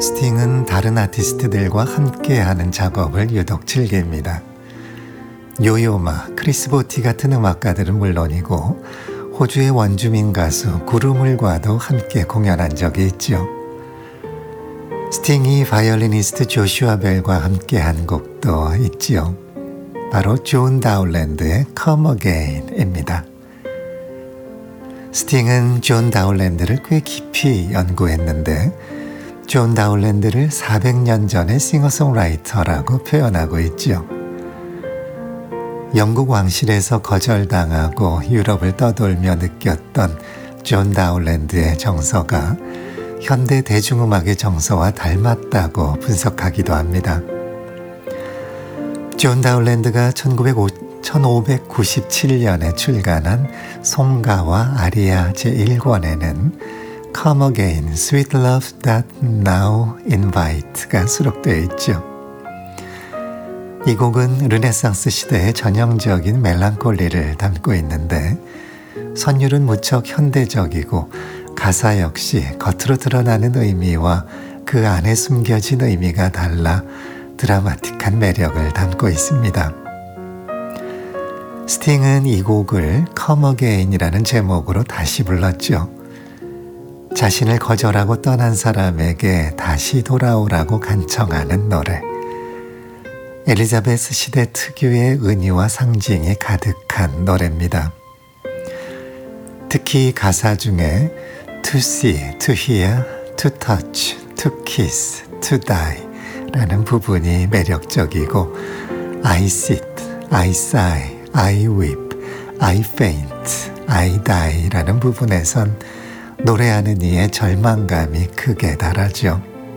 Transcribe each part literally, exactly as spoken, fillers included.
스팅은 다른 아티스트들과 함께하는 작업을 유독 즐깁니다. 요요마, 크리스 보티 같은 음악가들은 물론이고 호주의 원주민 가수 구루물과도 함께 공연한 적이 있죠. 스팅이 바이올리니스트 조슈아 벨과 함께한 곡도 있지요. 바로 존 다울랜드의 Come Again입니다. 스팅은 존 다울랜드를 꽤 깊이 연구했는데 존 다울랜드를 사백 년 전의 싱어송라이터라고 표현하고 있죠. 영국 왕실에서 거절당하고 유럽을 떠돌며 느꼈던 존 다울랜드의 정서가 현대 대중음악의 정서와 닮았다고 분석하기도 합니다. 존 다울랜드가 천오백구십칠 년에 출간한 송가와 아리아 제일 권에는 Come Again, Sweet Love That Now Invite가 수록되어 있죠. 이 곡은 르네상스 시대의 전형적인 멜랑콜리를 담고 있는데 선율은 무척 현대적이고 가사 역시 겉으로 드러나는 의미와 그 안에 숨겨진 의미가 달라 드라마틱한 매력을 담고 있습니다. 스팅은 이 곡을 Come Again이라는 제목으로 다시 불렀죠. 자신을 거절하고 떠난 사람에게 다시 돌아오라고 간청하는 노래. 엘리자베스 시대 특유의 은유와 상징이 가득한 노래입니다. 특히 가사 중에 To see, to hear, to touch, to kiss, to die 라는 부분이 매력적이고 I sit, I sigh, I weep, I faint, I die 라는 부분에선 노래하는 이의 절망감이 크게 달하죠.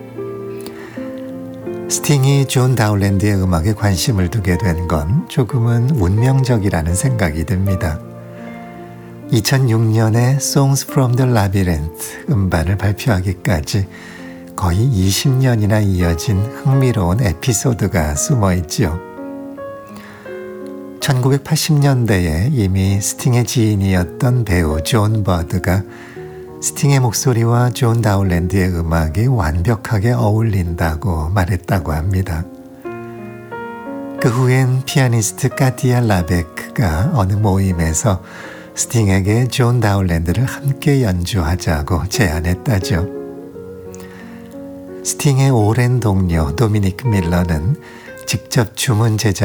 스팅이 존 다울랜드의 음악에 관심을 두게 된 건 조금은 운명적이라는 생각이 듭니다. 이천육 년에 Songs from the Labyrinth 음반을 발표하기까지 거의 이십 년이나 이어진 흥미로운 에피소드가 숨어있죠. 천구백팔십 년대에 이미 스팅의 지인이었던 배우 존 버드가 스팅의 목소리와 존 다울랜드의 음악이 완벽하게 어울린다고 말했다고 합니다. 그 후엔 피아니스트 카티아 라베크가 어느 모임에서 스팅에게 존 다울랜드를 함께 연주하자고 제안했다죠. 스팅의 오랜 동료 도미닉 밀러는 직접 주문 제작